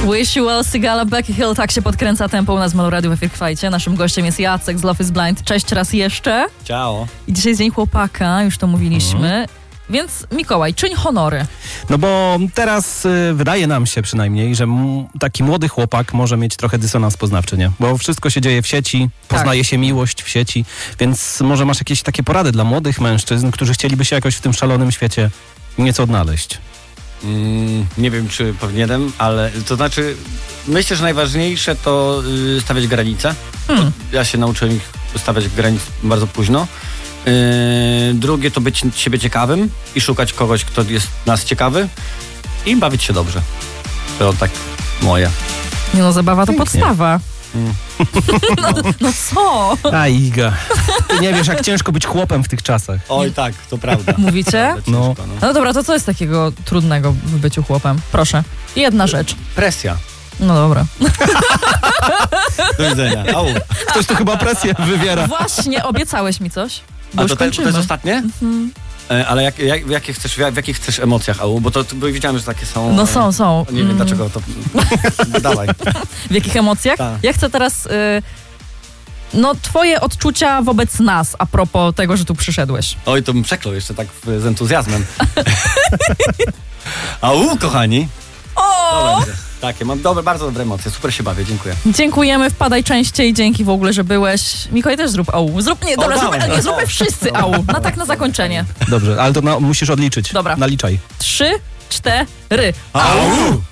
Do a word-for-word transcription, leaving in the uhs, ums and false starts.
Wish You Well, Sigala, Becky Hill, tak się podkręca tempo u nas w Melo Radio w Efir Kwajcie. Naszym gościem jest Jacek z Love is Blind. Cześć raz jeszcze. Ciao. I dzisiaj jest Dzień Chłopaka, już to mówiliśmy. Mhm. Więc Mikołaj, czyń honory. No bo teraz y, wydaje nam się przynajmniej, że m- taki młody chłopak może mieć trochę dysonans poznawczy, nie? Bo wszystko się dzieje w sieci, poznaje tak. się miłość w sieci, więc może masz jakieś takie porady dla młodych mężczyzn, którzy chcieliby się jakoś w tym szalonym świecie nieco odnaleźć. Mm, nie wiem, czy powinienem, ale to znaczy, myślę, że najważniejsze to y, stawiać granice. Hmm. Ja się nauczyłem ich stawiać granic bardzo późno. Yy, drugie to być siebie ciekawym i szukać kogoś, kto jest nas ciekawy i bawić się dobrze. To tak moje. Nie no, zabawa to Pięknie. podstawa. Mm. no, no co? A Iga, ty nie wiesz, jak ciężko być chłopem w tych czasach. Oj tak, to prawda. Mówicie? Prawda, No. ciężko, no. No dobra, to co jest takiego trudnego w byciu chłopem? Proszę. Jedna rzecz. Presja. No dobra. Do widzenia. Au. Ktoś tu chyba presję wywiera. Właśnie, obiecałeś mi coś. Bo A już to, te, to kończymy. jest ostatnie? Mhm. E, ale jak, jak, w, jakie chcesz, w jakich chcesz emocjach, Au? Bo to bo widziałem, że takie są... No e, są, są. Nie wiem Mm. dlaczego to... Dawaj. W jakich emocjach? Tak. Ja chcę teraz... Y, no, twoje odczucia wobec nas a propos tego, że tu przyszedłeś. Oj, to bym przeklął jeszcze tak w- z entuzjazmem. Au, kochani. O! To będzie. Takie, mam dobre, bardzo dobre emocje. Super się bawię, dziękuję. Dziękujemy, wpadaj częściej, dzięki w ogóle, że byłeś. Mikołaj, też zrób au. Zrób, nie, dobra, O, zróbmy, dawaj. nie, zróbmy wszyscy au. Na tak na zakończenie. Dobrze, ale to na, musisz odliczyć. Dobra. Naliczaj. Trzy, cztery. Au!